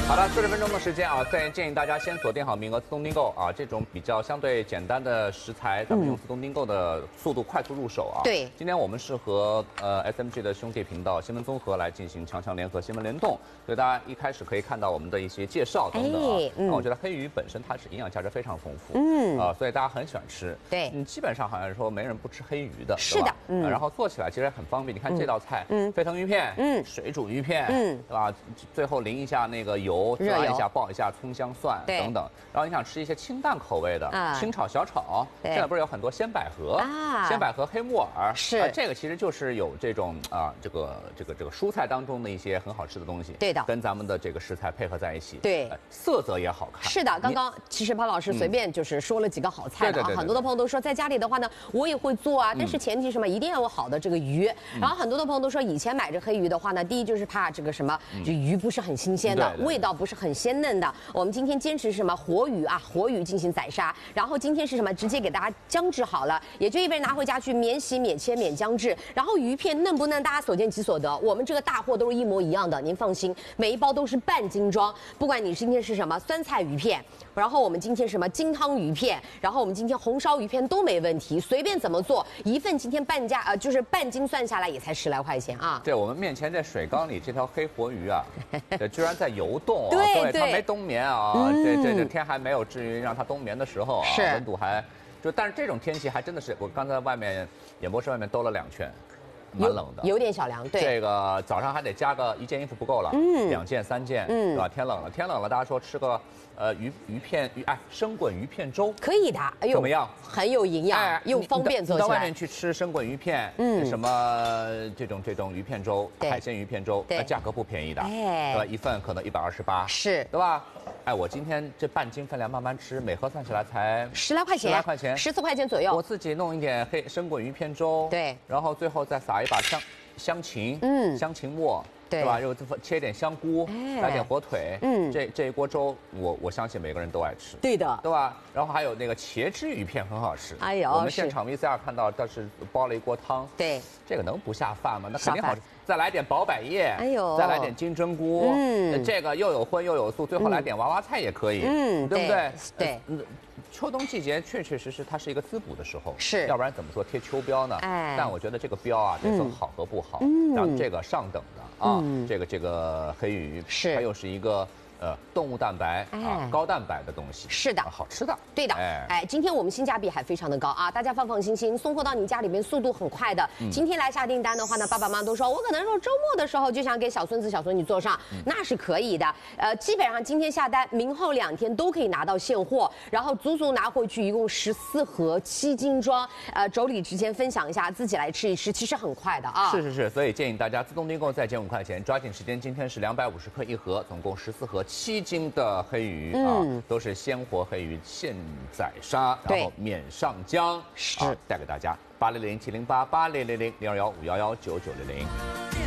好了，40分钟的时间啊，再建议大家先锁定好名额，自动订购啊。这种比较相对简单的食材，咱们用自动订购的速度快速入手啊。 对， 今天我们是和SMG 的兄弟频道新闻综合来进行强强联合新闻联动，所以大家一开始可以看到我们的一些介绍等等啊。那我觉得黑鱼本身它是营养价值非常丰富，所以大家很喜欢吃。 对， 基本上好像是说没人不吃黑鱼的， 是的， 然后做起来其实很方便。你看这道菜，沸腾鱼片，水煮鱼片，对吧？最后淋一下那个油，抓一下，爆一下葱香蒜等等。然后你想吃一些清淡口味的，清炒小炒，现在不是有很多鲜百合鲜百合黑木耳， 是这个其实就是有这种这个蔬菜当中的一些很好吃的东西， 对的， 跟咱们的这个食材配合在一起， 对， 色泽也好看。 是的，刚刚其实潘老师随便就是说了几个好菜的啊，很多的朋友都说在家里的话呢，我也会做啊，但是前提什么，一定要有好的这个鱼。然后很多的朋友都说，以前买这黑鱼的话呢，第一就是怕这个什么，这鱼不是很新鲜的，味道不是很鲜嫩的。我们今天坚持是什么活鱼啊，活鱼进行宰杀，然后今天是什么，直接给大家姜制好了，也就意味着拿回家去免洗、免切、免姜制。然后鱼片嫩不嫩，大家所见即所得。我们这个大货都是一模一样的，您放心，每一包都是半斤装。不管你今天是什么酸菜鱼片，然后我们今天什么金汤鱼片，然后我们今天红烧鱼片都没问题，随便怎么做，一份今天就是半斤算下来也才10来块钱啊。 对，我们面前这水缸里这条黑活鱼啊，居然在游动啊！ 对， 它没冬眠啊，这天还没有至于让它冬眠的时候啊，温度还但是这种天气还真的是，我刚才外面演播室外面兜了2圈。蛮冷的， 有点小凉。对， 这个早上还得加个1件衣服不够了，2件3件，对吧？天冷了，大家说吃个鱼片生滚鱼片粥可以的，哎呦， 怎么样？ 很有营养，又方便做起来。 你到外面去吃生滚鱼片，什么这种鱼片粥，海鲜鱼片粥，价格不便宜的，对吧？一份可能128， 是， 对吧？我今天这半斤分量慢慢吃，每盒算起来才 10来块钱，14块钱左右。 我自己弄一点生滚鱼片粥， 对， 然后最后再撒一把香芹，香芹末，对吧？又切点香菇，来点火腿，这一锅粥我相信每个人都爱吃， 对的， 对吧？然后还有那个茄汁鱼片很好吃， 哎呦， 我们现场 VCR 看到倒是煲了一锅汤， 对， 这个能不下饭吗？那肯定好吃。再来点薄百叶， 哎呦， 再来点金针菇，这个又有荤又有素，最后来点娃娃菜也可以，对不对？ 对。 秋冬季节确确实实它是一个滋补的时候， 是， 要不然怎么说贴秋膘呢？但我觉得这个膘啊得分好和不好，然后这个上等的啊，这个黑鱼是，它又是一个动物蛋白高蛋白的东西，是的，好吃的， 对的，今天我们性价比还非常的高啊，大家放心，送货到你家里面速度很快的。今天来下订单的话呢，爸爸妈妈都说我可能说周末的时候就想给小孙子小孙女做上，那是可以的。基本上今天下单，明后2天都可以拿到现货，然后足拿回去，一共14盒7斤装。妯娌之间分享一下，自己来吃一吃，其实很快的啊。 是，所以建议大家自动订购再减5块钱，抓紧时间。今天是250克1盒，总共14盒7斤的黑鱼都是鲜活黑鱼，现宰杀，然后免上浆，带给大家800-708-8000-0215119900。